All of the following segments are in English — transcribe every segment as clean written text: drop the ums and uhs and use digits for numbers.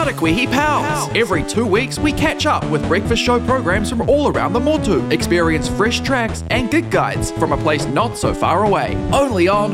Paraquihi Pals. Every 2 weeks, we catch up with breakfast show programs from all around the Motu. Experience fresh tracks and gig guides from a place not so far away. Only on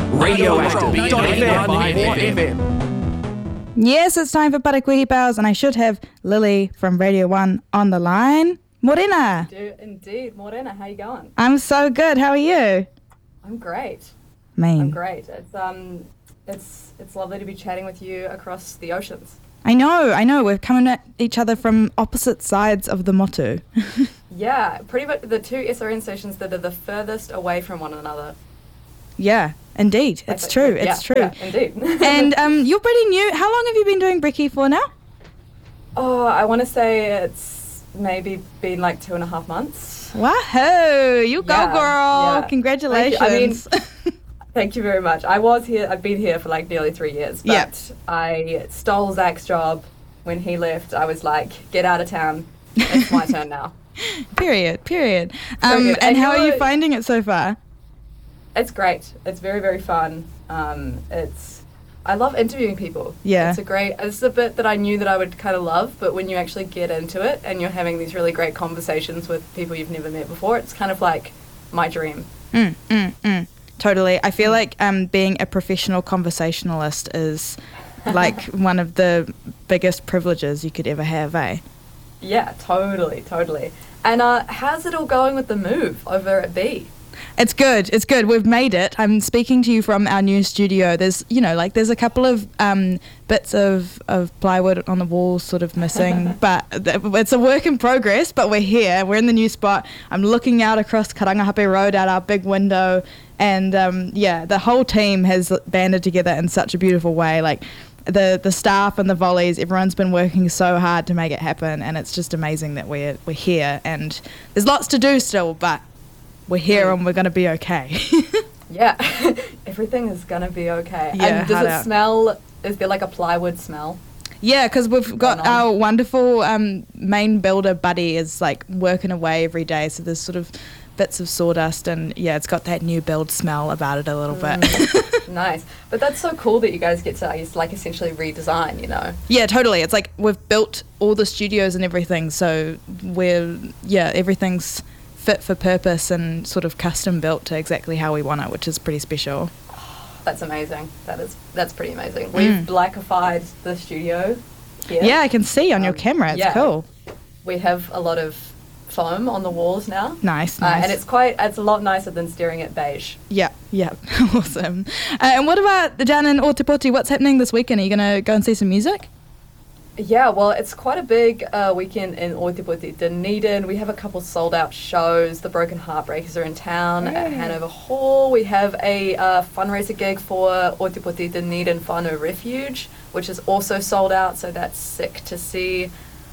Radioactive.fm. Yes, it's time for Paraquihi Pals, and I should have Lily from Radio 1 on the line. Morena. You do indeed. Morena, how you going? I'm so good. How are you? I'm great. I'm great. It's lovely to be chatting with you across the oceans. I know. We're coming at each other from opposite sides of the Motu. Yeah, pretty much the two SRN stations that are the furthest away from one another. Yeah, indeed. It's true. It's true. Yeah, indeed. And you're pretty new. How long have you been doing Brekkie for now? Oh, I want to say it's maybe been like 2.5 months. Wahoo! You go, girl. Yeah. Congratulations. Thank you very much. I've been here for like nearly 3 years, but I stole Zach's job when he left. I was like, get out of town. It's my turn now. Period. And how are you finding it so far? It's great. It's very, very fun. I love interviewing people. Yeah. It's a bit that I knew that I would kind of love, but when you actually get into it and you're having these really great conversations with people you've never met before, it's kind of like my dream. Totally. I feel like being a professional conversationalist is like one of the biggest privileges you could ever have, eh? Yeah, totally. And how's it all going with the move over at B? It's good. We've made it. I'm speaking to you from our new studio. There's a couple of bits of plywood on the walls sort of missing, but it's a work in progress, but we're here. We're in the new spot. I'm looking out across Karangahape Road out our big window, and the whole team has banded together in such a beautiful way. Like the staff and the volleys, everyone's been working so hard to make it happen, and it's just amazing that we're here. And there's lots to do still, but we're here and we're going to be okay. Yeah, everything is going to be okay. Yeah, and does it smell, is there like a plywood smell? Yeah, because we've got our wonderful main builder buddy is like working away every day, so there's sort of bits of sawdust, and yeah, it's got that new build smell about it a little bit. Nice. But that's so cool that you guys get to, I guess, like essentially redesign, you know? Yeah, totally. It's like we've built all the studios and everything, so everything's fit for purpose and sort of custom built to exactly how we want it, which is pretty special. That's amazing. That's pretty amazing. We've blackified the studio here. Yeah, I can see on your camera. It's cool. We have a lot of foam on the walls now. Nice. And it's a lot nicer than staring at beige. Yeah. Awesome. And what about down in Otepoti? What's happening this weekend? Are you going to go and see some music? Yeah, well, it's quite a big weekend in Otepoti, Dunedin. We have a couple sold-out shows. The Broken Heartbreakers are in town at Hanover Hall. We have a fundraiser gig for Otepoti Dunedin Whānau Refuge, which is also sold out, so that's sick to see.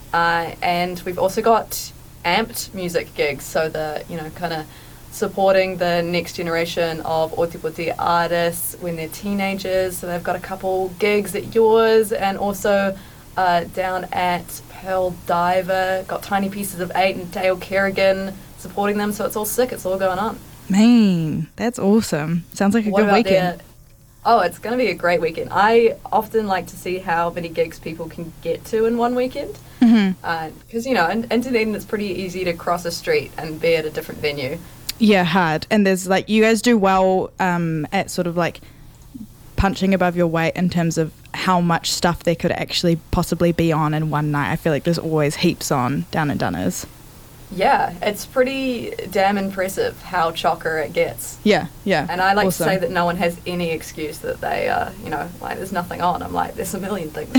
And we've also got amped music gigs, so kind of supporting the next generation of Otepoti artists when they're teenagers. So they've got a couple gigs at yours, and also down at Pearl Diver, got Tiny Pieces of 8 and Dale Kerrigan supporting them, so it's all sick, it's all going on. Man, that's awesome. Sounds like a good weekend. Oh, it's going to be a great weekend. I often like to see how many gigs people can get to in one weekend, because, in Dunedin it's pretty easy to cross a street and be at a different venue. Yeah, hard. And there's you guys do well at sort of punching above your weight in terms of how much stuff there could actually possibly be on in one night. I feel like there's always heaps on down in Dunners. Yeah, it's pretty damn impressive how chocker it gets. Yeah. And I like to say that no one has any excuse that they, there's nothing on. I'm like, there's a million things.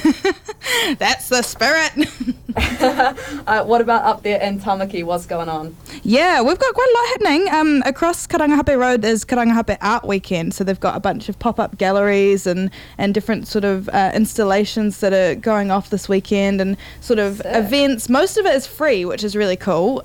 That's the spirit. What about up there in Tamaki? What's going on? Yeah, we've got quite a lot happening. Across Karangahape Road, there's Karangahape Art Weekend, so they've got a bunch of pop-up galleries and different sort of installations that are going off this weekend, and sort of events. Most of it is free, which is really cool.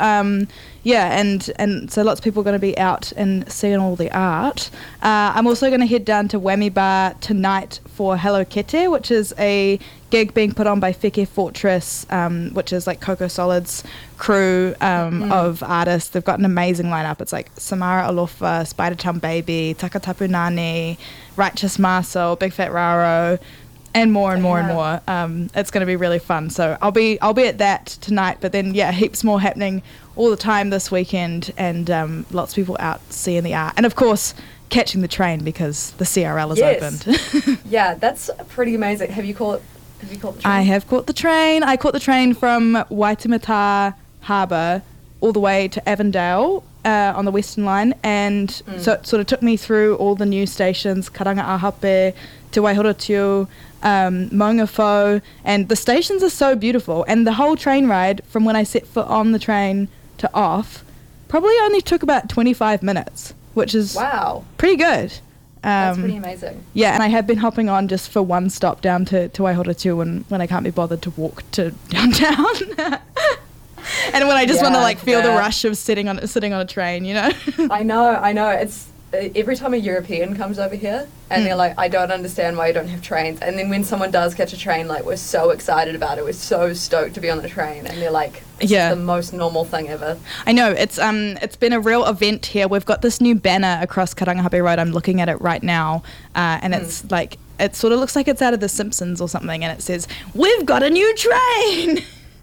And so lots of people are going to be out and seeing all the art. I'm also going to head down to Whammy Bar tonight for Hello Kete, which is a gig being put on by Wheke Fortress, which is like Coco Solid's crew of artists. They've got an amazing lineup. It's like Samara Alofa, Spider Town Baby, Takatapu Nani, Righteous Marcel, Big Fat Raro. And more and more and more. It's going to be really fun. So I'll be at that tonight. But then heaps more happening all the time this weekend, and lots of people out seeing the art, and of course catching the train because the CRL is opened. Yeah, that's pretty amazing. Have you caught the train? I have caught the train. I caught the train from Waitemata Harbour all the way to Avondale on the Western Line, and so it sort of took me through all the new stations, Karanga Ahape, Te Waihorotiu, Maungawhau, and the stations are so beautiful, and the whole train ride from when I set foot on the train to off probably only took about 25 minutes, which is pretty good. That's pretty amazing. Yeah, and I have been hopping on just for one stop down to Waihorotiu when I can't be bothered to walk to downtown. And when I just want to feel the rush of sitting on a train, you know. I know. It's every time a European comes over here and they're like, I don't understand why you don't have trains. And then when someone does catch a train, we're so excited about it. We're so stoked to be on the train. And they're like, it's the most normal thing ever. I know. It's been a real event here. We've got this new banner across Karangahape Road. I'm looking at it right now. And it's it sort of looks like it's out of The Simpsons or something. And it says, "We've got a new train!"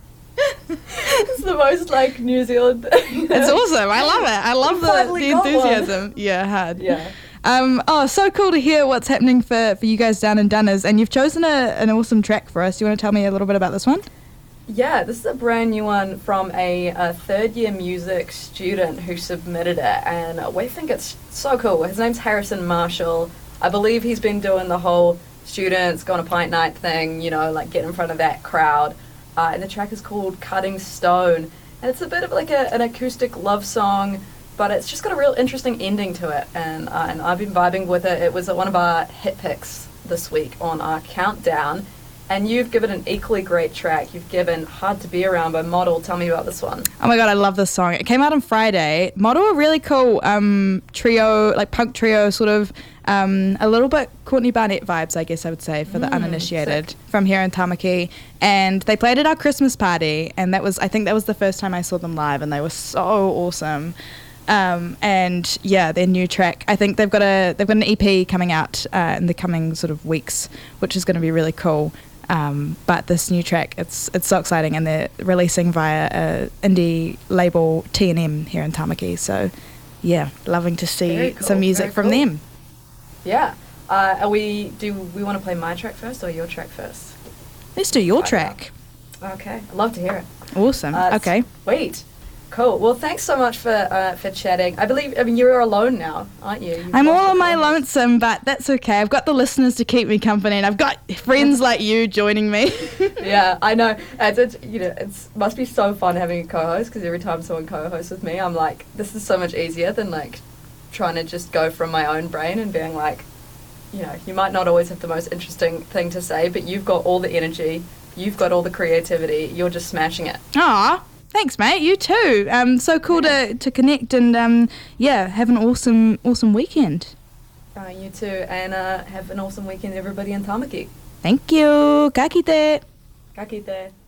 It's the most New Zealand thing. It's awesome. I love it. I love the enthusiasm. Yeah, hard. Yeah. So cool to hear what's happening for you guys down in Dunners, and you've chosen an awesome track for us. Do you want to tell me a little bit about this one? Yeah, this is a brand new one from a third-year music student who submitted it, and we think it's so cool. His name's Harrison Marshall. I believe he's been doing the whole students go on a pint night thing, get in front of that crowd. And the track is called Cutting Stone. And it's a bit of an acoustic love song, but it's just got a real interesting ending to it. And I've been vibing with it. It was one of our hit picks this week on our countdown. And you've given an equally great track. You've given Hard to Be Around by Model. Tell me about this one. Oh my God, I love this song. It came out on Friday. Model are really cool trio, punk trio, sort of a little bit Courtney Barnett vibes, I guess I would say, for the uninitiated, sick. From here in Tamaki. And they played at our Christmas party, and I think that was the first time I saw them live, and they were so awesome. And yeah, their new track, I think they've got an EP coming out in the coming sort of weeks, which is going to be really cool. But this new track, it's so exciting, and they're releasing via a indie label T&M here in Tamaki. So yeah, loving to see some music from them. Yeah. We want to play my track first or your track first? Let's do your track. Okay, I'd love to hear it. Awesome. Okay. Sweet. Cool. Well, thanks so much for chatting. I mean, you're alone now, aren't you? I'm all on my lonesome, but that's okay. I've got the listeners to keep me company, and I've got friends like you joining me. Yeah, I know. It must be so fun having a co-host, because every time someone co-hosts with me, I'm like, this is so much easier than trying to just go from my own brain and being you might not always have the most interesting thing to say, but you've got all the energy, you've got all the creativity, you're just smashing it. Aw. Thanks, mate. You too. So cool to connect and have an awesome weekend. You too, and have an awesome weekend, everybody in Tamaki. Thank you. Ka kite. Ka kite.